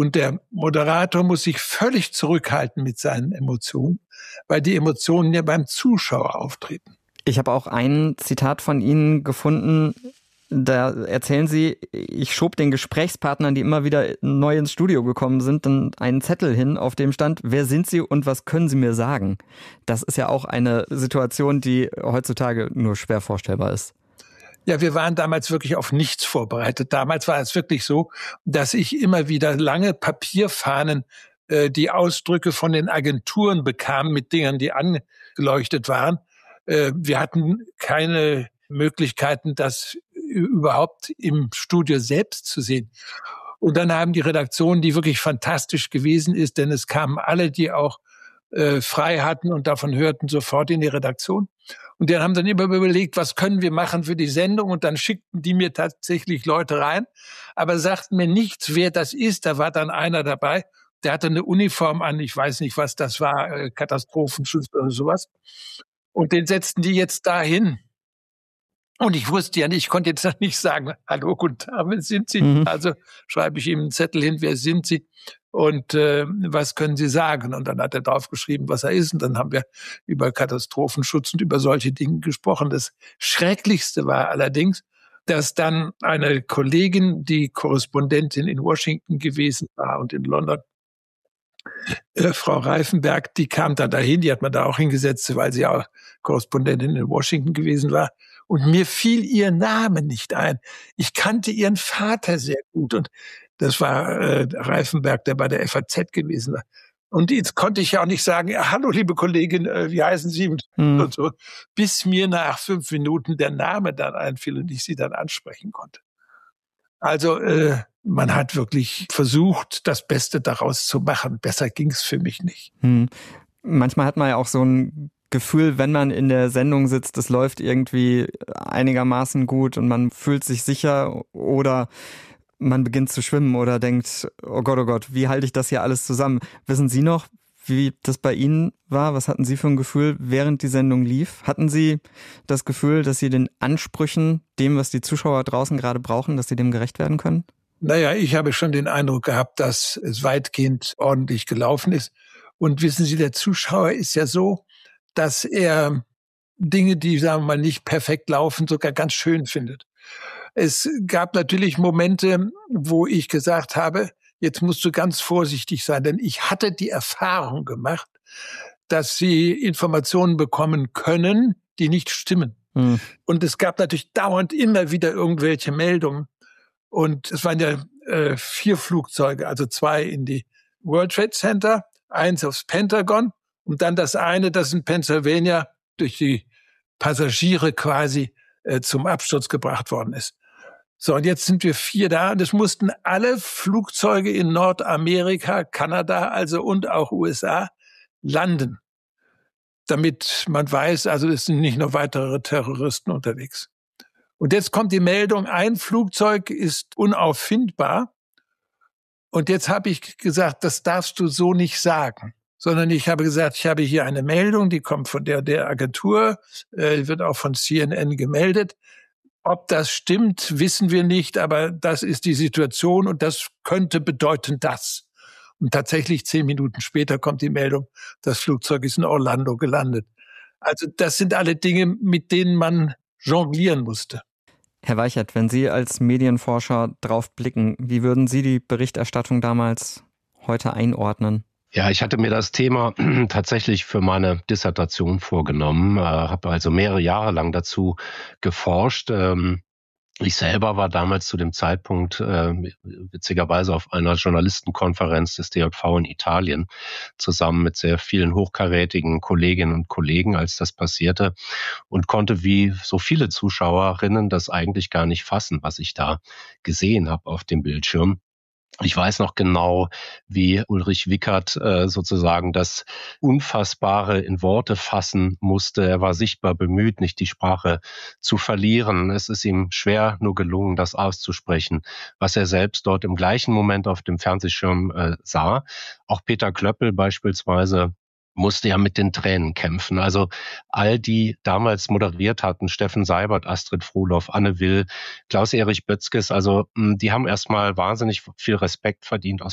Und der Moderator muss sich völlig zurückhalten mit seinen Emotionen, weil die Emotionen ja beim Zuschauer auftreten. Ich habe auch ein Zitat von Ihnen gefunden, da erzählen Sie, ich schob den Gesprächspartnern, die immer wieder neu ins Studio gekommen sind, dann einen Zettel hin, auf dem stand, wer sind Sie und was können Sie mir sagen? Das ist ja auch eine Situation, die heutzutage nur schwer vorstellbar ist. Ja, wir waren damals wirklich auf nichts vorbereitet. Damals war es wirklich so, dass ich immer wieder lange Papierfahnen, die Ausdrücke von den Agenturen bekam mit Dingen, die angeleuchtet waren. Wir hatten keine Möglichkeiten, das überhaupt im Studio selbst zu sehen. Und dann haben die Redaktionen, die wirklich fantastisch gewesen ist, denn es kamen alle, die auch frei hatten und davon hörten, sofort in die Redaktion. Und die haben dann immer überlegt, was können wir machen für die Sendung? Und dann schickten die mir tatsächlich Leute rein, aber sagten mir nichts, wer das ist. Da war dann einer dabei, der hatte eine Uniform an, ich weiß nicht, was das war, Katastrophenschutz oder sowas. Und den setzten die jetzt dahin. Und ich wusste ja nicht, ich konnte jetzt nicht sagen, hallo, guten Tag, wer sind Sie? Also schreibe ich ihm einen Zettel hin, wer sind Sie? Und was können Sie sagen? Und dann hat er draufgeschrieben, was er ist. Und dann haben wir über Katastrophenschutz und über solche Dinge gesprochen. Das Schrecklichste war allerdings, dass dann eine Kollegin, die Korrespondentin in Washington gewesen war und in London, Frau Reifenberg, die kam dann dahin, die hat man da auch hingesetzt, weil sie auch Korrespondentin in Washington gewesen war. Und mir fiel ihr Name nicht ein. Ich kannte ihren Vater sehr gut. Und das war Reifenberg, der bei der FAZ gewesen war. Und jetzt konnte ich ja auch nicht sagen, ja, hallo, liebe Kollegin, wie heißen Sie? Und so, bis mir nach 5 Minuten der Name dann einfiel und ich sie dann ansprechen konnte. Also man hat wirklich versucht, das Beste daraus zu machen. Besser ging's für mich nicht. Manchmal hat man ja auch so ein Gefühl, wenn man in der Sendung sitzt, es läuft irgendwie einigermaßen gut und man fühlt sich sicher oder man beginnt zu schwimmen oder denkt, oh Gott, wie halte ich das hier alles zusammen? Wissen Sie noch, wie das bei Ihnen war? Was hatten Sie für ein Gefühl, während die Sendung lief? Hatten Sie das Gefühl, dass Sie den Ansprüchen, dem, was die Zuschauer draußen gerade brauchen, dass Sie dem gerecht werden können? Naja, ich habe schon den Eindruck gehabt, dass es weitgehend ordentlich gelaufen ist. Und wissen Sie, der Zuschauer ist ja so, dass er Dinge, die, sagen wir mal, nicht perfekt laufen, sogar ganz schön findet. Es gab natürlich Momente, wo ich gesagt habe, jetzt musst du ganz vorsichtig sein, denn ich hatte die Erfahrung gemacht, dass sie Informationen bekommen können, die nicht stimmen. Und es gab natürlich dauernd immer wieder irgendwelche Meldungen. Und es waren ja 4 Flugzeuge, also 2 in die World Trade Center, 1 aufs Pentagon und dann das eine, das in Pennsylvania durch die Passagiere quasi zum Absturz gebracht worden ist. So, und jetzt sind wir 4 da und es mussten alle Flugzeuge in Nordamerika, Kanada also und auch USA landen, damit man weiß, also es sind nicht noch weitere Terroristen unterwegs. Und jetzt kommt die Meldung, ein Flugzeug ist unauffindbar. Und jetzt habe ich gesagt, das darfst du so nicht sagen. Sondern ich habe gesagt, ich habe hier eine Meldung, die kommt von der Agentur, wird auch von CNN gemeldet. Ob das stimmt, wissen wir nicht, aber das ist die Situation und das könnte bedeuten das. Und tatsächlich 10 Minuten später kommt die Meldung, das Flugzeug ist in Orlando gelandet. Also das sind alle Dinge, mit denen man jonglieren musste. Herr Weichert, wenn Sie als Medienforscher drauf blicken, wie würden Sie die Berichterstattung damals heute einordnen? Ja, ich hatte mir das Thema tatsächlich für meine Dissertation vorgenommen, habe also mehrere Jahre lang dazu geforscht. Ich selber war damals zu dem Zeitpunkt witzigerweise auf einer Journalistenkonferenz des DJV in Italien zusammen mit sehr vielen hochkarätigen Kolleginnen und Kollegen, als das passierte und konnte wie so viele Zuschauerinnen das eigentlich gar nicht fassen, was ich da gesehen habe auf dem Bildschirm. Ich weiß noch genau, wie Ulrich Wickert sozusagen das Unfassbare in Worte fassen musste. Er war sichtbar bemüht, nicht die Sprache zu verlieren. Es ist ihm schwer nur gelungen, das auszusprechen, was er selbst dort im gleichen Moment auf dem Fernsehschirm sah. Auch Peter Klöppel beispielsweise musste ja mit den Tränen kämpfen. Also all die damals moderiert hatten, Steffen Seibert, Astrid Frohloff, Anne Will, Klaus-Erich Bötzkes, also die haben erstmal wahnsinnig viel Respekt verdient aus